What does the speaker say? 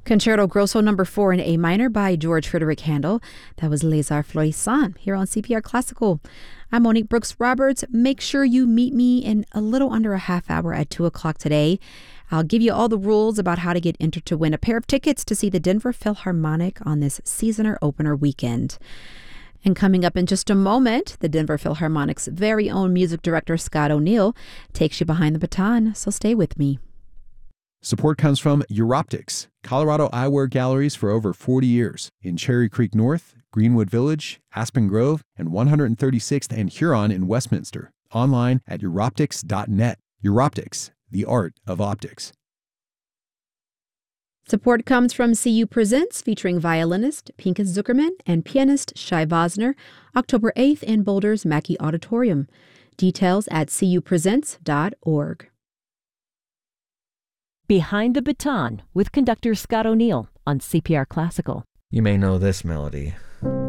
Concerto Grosso number 4 in A minor by George Frederick Handel. That was Les Arts Florissants here on CPR Classical. I'm Monique Brooks Roberts. Make sure you meet me in a little under a half hour at 2 o'clock today. I'll give you all the rules about how to get entered to win a pair of tickets to see the Denver Philharmonic on this seasoner opener weekend. And coming up in just a moment, the Denver Philharmonic's very own music director, Scott O'Neill, takes you behind the baton, so stay with me. Support comes from Europtics, Colorado eyewear galleries for over 40 years in Cherry Creek North, Greenwood Village, Aspen Grove, and 136th and Huron in Westminster. Online at Europtics.net. Europtics, the art of optics. Support comes from CU Presents, featuring violinist Pinkas Zuckerman and pianist Shai Vosner, October 8th in Boulder's Mackey Auditorium. Details at cupresents.org. Behind the Baton with conductor Scott O'Neill on CPR Classical. You may know this melody.